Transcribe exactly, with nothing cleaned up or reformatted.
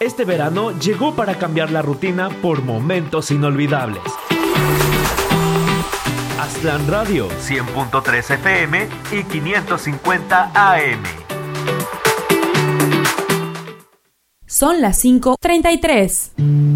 Este verano llegó para cambiar la rutina por momentos inolvidables. Aztlán Radio, cien punto tres F M y quinientos cincuenta A M. Son las cinco treinta y tres.